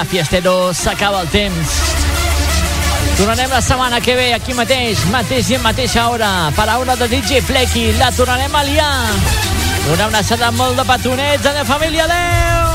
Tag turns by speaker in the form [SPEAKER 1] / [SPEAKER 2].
[SPEAKER 1] Fiestero, s'acaba el temps. Tornarem la setmana que ve aquí mateix i en mateixa hora. Paraula de DJ Flecky, la tornarem a liar. Una abraçada molt de petonets, de família, adeu!